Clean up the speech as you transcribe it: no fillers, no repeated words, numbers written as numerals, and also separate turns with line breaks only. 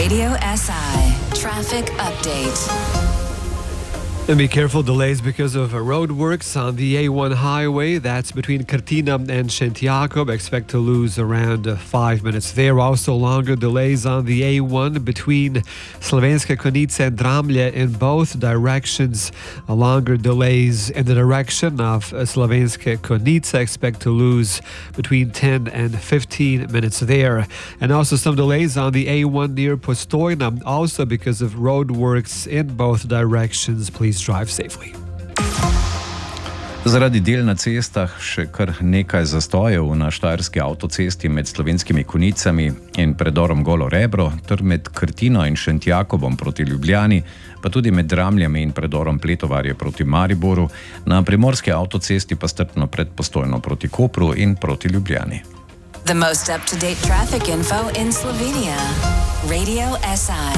Radio SI Traffic Update.
And be careful, delays because of road works on the A1 highway. That's between Cortina and Šentjakov. Expect to lose around 5 minutes there. Also longer delays on the A1 between Slovenske Konjice and Dramlje in both directions. Longer delays in the direction of Slovenske Konjice. Expect to lose between 10 and 15 minutes there. And also some delays on the A1 near Postojna, also because of road works in both directions. Please drive safely.
Zaradi del na cestah še kar nekaj zastojev na štajerski avtocesti med Slovenskimi Konjicami in predorom Golo Rebro, ter med Krtino in Šentjakovom proti Ljubljani, pa tudi med Dramljami in predorom Pletovarje proti Mariboru, na primorski avtocesti pa strpno pred Postojno proti Kopru in proti Ljubljani.
The most up-to-date traffic info in Slovenia. Radio SI.